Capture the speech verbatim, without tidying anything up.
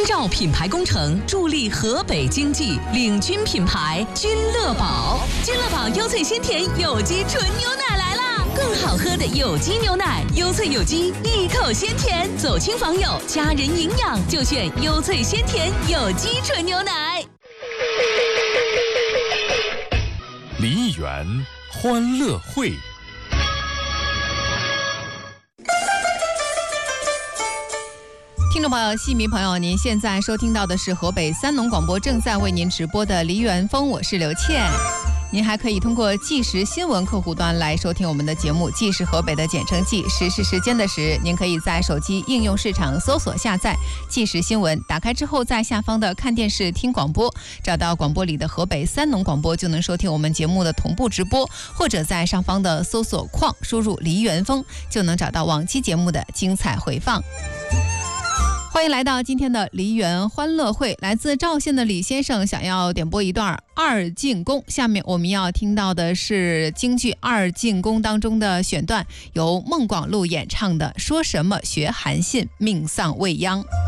绕品牌工程，助力河北经济，领军品牌君乐宝。君乐宝优萃鲜甜有机纯牛奶来啦！更好喝的有机牛奶，优萃有机，一口鲜甜，走亲访友，家人营养就选优萃鲜甜有机纯牛奶。 梨园欢乐会。 听众朋友、戏迷朋友，您现在收听到的是河北三农广播正在为您直播的梨园风，我是刘倩。您还可以通过即时新闻客户端来收听我们的节目，即是河北的简称即，时是时间的时。您可以在手机应用市场搜索下载即时新闻，打开之后在下方的看电视听广播，找到广播里的河北三农广播，就能收听我们节目的同步直播，或者在上方的搜索框输入梨园风，就能找到往期节目的精彩回放。欢迎来到今天的梨园欢乐会。来自赵县的李先生想要点播一段二进宫，下面我们要听到的是京剧二进宫当中的选段，由孟广禄演唱的说什么学韩信命丧未央。